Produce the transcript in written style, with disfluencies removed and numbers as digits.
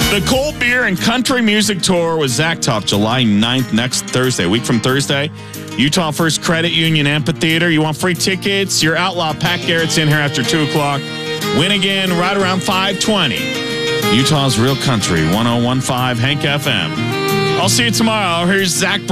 The Cold Beer and Country Music Tour with Zach Top, July 9th, next Thursday. A week from Thursday, Utah First Credit Union Amphitheater. You want free tickets? Your outlaw, Pat Garrett's in here after 2 o'clock. Win again right around 5:20. Utah's Real Country, 101.5 Hank FM. I'll see you tomorrow. Here's Zach.